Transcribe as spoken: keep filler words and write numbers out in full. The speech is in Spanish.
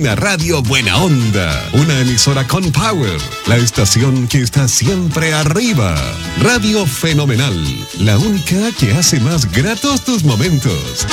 una radio buena onda, una emisora con power, la estación que está siempre arriba. Radio Fenomenal, la única que hace más gratos tus momentos.